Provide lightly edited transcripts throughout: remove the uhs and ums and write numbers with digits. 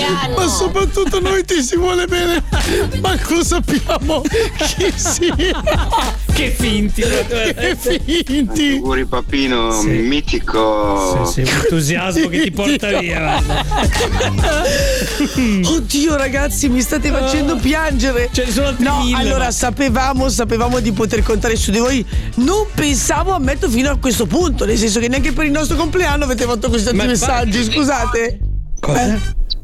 compleanno. Ma soprattutto noi ti si vuole bene, ma lo sappiamo chi sia. Che finti. Che finti. Auguri Papino, mitico. Sì, un entusiasmo che ti porta via. Oddio ragazzi, mi state facendo piangere. Ce ne sono altri No, 1000, allora ma... sapevamo di poter contare su di voi. Non pensavo, ammetto, fino a questo punto. Nel senso che neanche per il nostro compleanno avete fatto questi tanti messaggi. Scusate. Cosa?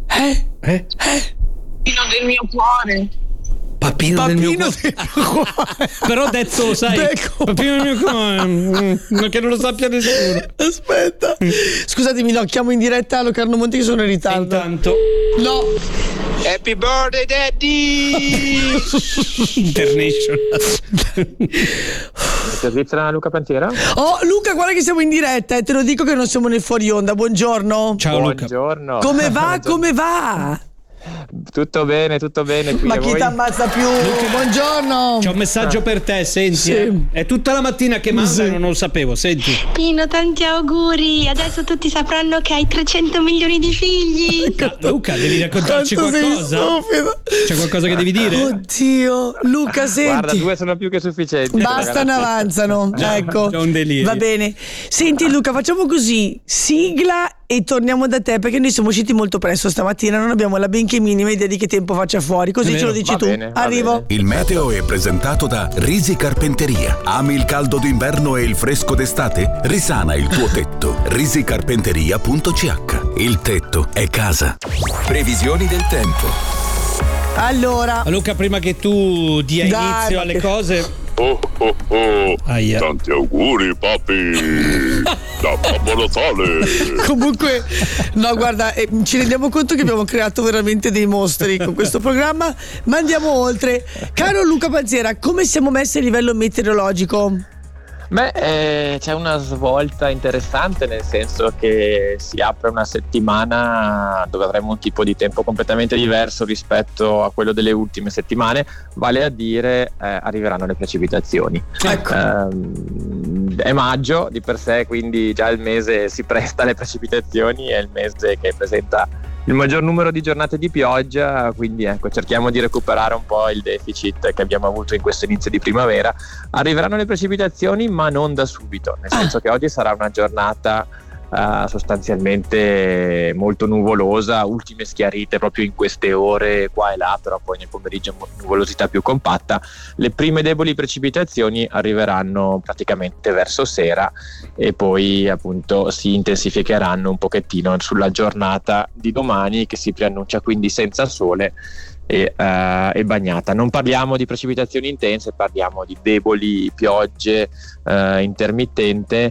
Papino del mio cuore. Papino del mio cuore. Però detto, sai, Papino del mio cuore, che non lo sappia nessuno. Aspetta. Scusatemi, no, chiamo in diretta a Locarno Monti che sono in ritardo. Intanto. No. Happy birthday daddy. International. Servizio Luca Pantiera. Oh Luca, guarda che siamo in diretta e te lo dico che non siamo nel fuori onda. Buongiorno. Ciao Luca. Buongiorno. Come va? Come va? Tutto bene qui. Ma a chi voi? ti ammazza più? Buongiorno. C'ho un messaggio per te, senti. Sì. È tutta la mattina che mandano, non lo sapevo, senti. Pino, tanti auguri. Adesso tutti sapranno che hai 300 milioni di figli. Luca, devi raccontarci Quanto sei qualcosa? stupido. C'è qualcosa che devi dire? Oddio, Luca, senti. Guarda, 2 sono più che sufficienti. Bastano, avanzano. Ecco. C'è un delirio. Va bene. Senti Luca, facciamo così. Sigla e torniamo da te perché noi siamo usciti molto presto stamattina, non abbiamo la benché minima idea di che tempo faccia fuori. Così ce lo dici Va tu. bene, va Arrivo. bene. Il meteo è presentato da Risi Carpenteria. Ami il caldo d'inverno e il fresco d'estate? Risana il tuo tetto. risicarpenteria.ch. Il tetto è casa. Previsioni del tempo. Allora, Luca, prima che tu dia Dai, inizio ma alle che- cose, Aia. Tanti auguri papi da Babbo Natale. comunque, no, guarda, ci rendiamo conto che abbiamo creato veramente dei mostri con questo programma, ma andiamo oltre. Caro Luca Panziera, come siamo messi a livello meteorologico? Beh, c'è una svolta interessante, nel senso che si apre una settimana dove avremo un tipo di tempo completamente diverso rispetto a quello delle ultime settimane, vale a dire arriveranno le precipitazioni. Ecco. È maggio di per sé, quindi già il mese si presta alle precipitazioni, è il mese che presenta il maggior numero di giornate di pioggia, quindi ecco, cerchiamo di recuperare un po' il deficit che abbiamo avuto in questo inizio di primavera. Arriveranno le precipitazioni, ma non da subito, nel senso che oggi sarà una giornata sostanzialmente molto nuvolosa, ultime schiarite proprio in queste ore qua e là, però poi nel pomeriggio nuvolosità più compatta. Le prime deboli precipitazioni arriveranno praticamente verso sera e poi appunto si intensificheranno un pochettino sulla giornata di domani, che si preannuncia quindi senza sole e bagnata. Non parliamo di precipitazioni intense, parliamo di deboli piogge intermittenti.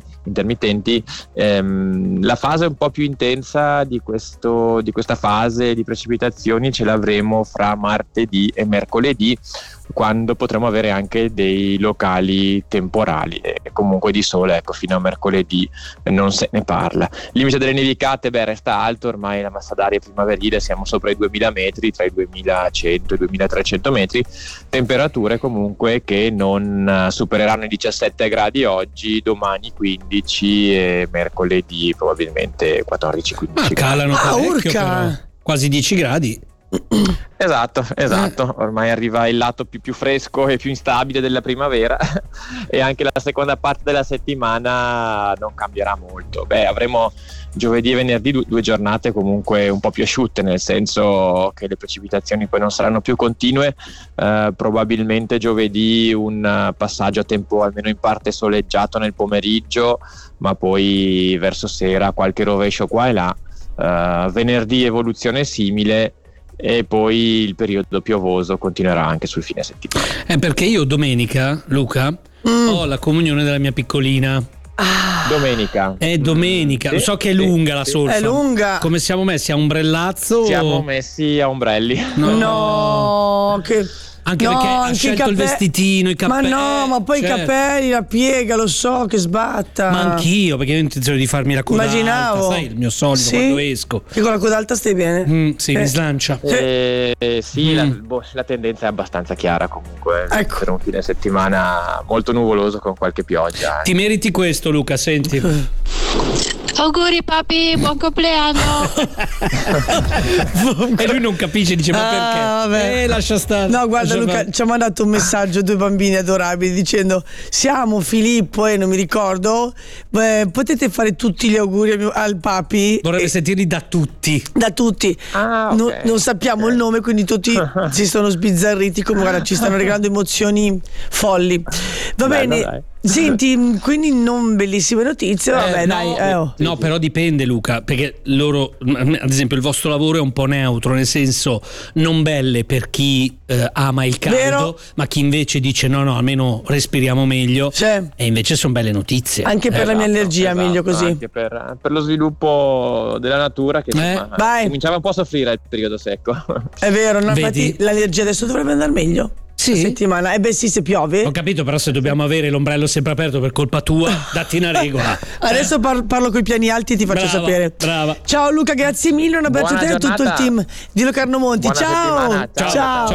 La fase un po' più intensa di questa fase di precipitazioni ce l'avremo fra martedì e mercoledì, quando potremo avere anche dei locali temporali, e comunque di sole, ecco, fino a mercoledì non se ne parla. Il limite delle nevicate resta alto, ormai la massa d'aria primaverile, siamo sopra i 2000 metri, tra i 2100 e i 2300 metri, temperature comunque che non supereranno i 17 gradi oggi, domani 15 e mercoledì probabilmente 14-15 gradi. Calano parecchio, urca! però. Quasi 10 gradi. Esatto, ormai arriva il lato più fresco e più instabile della primavera e anche la seconda parte della settimana non cambierà molto. Avremo giovedì e venerdì due giornate comunque un po' più asciutte, nel senso che le precipitazioni poi non saranno più continue, probabilmente giovedì un passaggio a tempo almeno in parte soleggiato nel pomeriggio, ma poi verso sera qualche rovescio qua e là, venerdì evoluzione simile, e poi il periodo piovoso continuerà anche sul fine settimana. Perché io domenica, Luca, ho la comunione della mia piccolina. Domenica. È domenica. Sì, So che è lunga la solfa. È lunga. Come siamo messi? A ombrellazzo? Siamo messi a ombrelli. No, che... Anche no, perché ha anche scelto il vestitino, i capelli. Ma no, ma poi certo. i capelli, la piega, lo so che sbatta. Ma anch'io, perché io ho intenzione di farmi la coda Immaginavo. alta, sai, il mio solito Sì? quando esco. Che con la coda alta stai bene? Sì, mi slancia. Sì, la tendenza è abbastanza chiara comunque, Ecco. per un fine settimana molto nuvoloso con qualche pioggia. Ti meriti questo, Luca, senti. Auguri papi, buon compleanno. E lui non capisce, dice ma perché? Vabbè. Lascia stare. No, guarda, Luca ci ha mandato un messaggio, 2 bambini adorabili, dicendo: siamo Filippo e non mi ricordo, potete fare tutti gli auguri al papi. Vorrebbe sentirli da tutti. Da tutti. Non sappiamo il nome, quindi tutti si sono sbizzarriti. Come guarda, ci stanno regalando emozioni folli. Va bene. Dai. Senti, quindi non bellissime notizie, vabbè, dai. No, però dipende, Luca, perché loro, ad esempio, il vostro lavoro è un po' neutro, nel senso non belle per chi ama il caldo, vero? Ma chi invece dice no, almeno respiriamo meglio. E invece sono belle notizie. Anche per la mia allergia, meglio così. Anche per lo sviluppo della natura che cominciava un po' a soffrire il periodo secco. È vero, no, infatti l'allergia adesso dovrebbe andare meglio. Sì. Settimana. Sì, se piove. Ho capito, però se dobbiamo avere l'ombrello sempre aperto per colpa tua, datti una regola. Adesso parlo coi piani alti e ti faccio sapere. Brava. Ciao Luca, grazie mille, un abbraccio a te e a tutto il team di Locarno Monti. Buona settimana. Ciao.